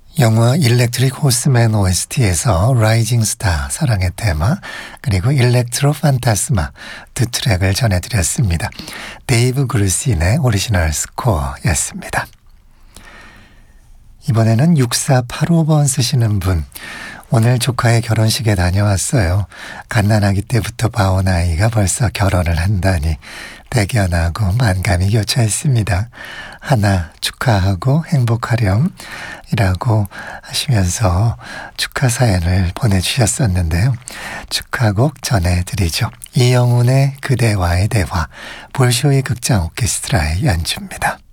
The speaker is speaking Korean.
영화 일렉트릭 호스맨 OST에서 라이징 스타 사랑의 테마 그리고 일렉트로 판타스마 두 트랙을 전해드렸습니다. 데이브 그루신의 오리지널 스코어였습니다. 이번에는 6485번 쓰시는 분, 오늘 조카의 결혼식에 다녀왔어요. 갓난아기 때부터 봐온 아이가 벌써 결혼을 한다니 대견하고 만감이 교차했습니다. 하나 축하하고 행복하렴 이라고 하시면서 축하 사연을 보내주셨었는데요. 축하곡 전해드리죠. 이영훈의 그대와의 대화, 볼쇼이 극장 오케스트라의 연주입니다.